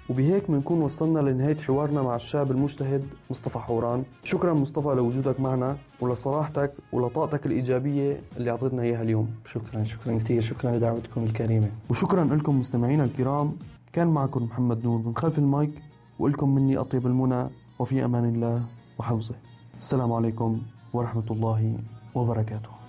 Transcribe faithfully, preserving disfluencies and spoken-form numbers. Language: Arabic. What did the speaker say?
وبهيك بنكون وصلنا لنهاية حوارنا مع الشاب المجتهد مصطفى حوران. شكرا مصطفى لوجودك معنا ولصراحتك ولطاقتك الإيجابية اللي أعطيتنا إياها اليوم. شكرا شكرا كثير، شكرا لدعوتكم الكريمة. وشكرا لكم مستمعينا الكرام، كان معكم محمد نور من خلف المايك، وإلكم مني أطيب المنى وفي أمان الله وحفظه. السلام عليكم ورحمة الله وبركاته.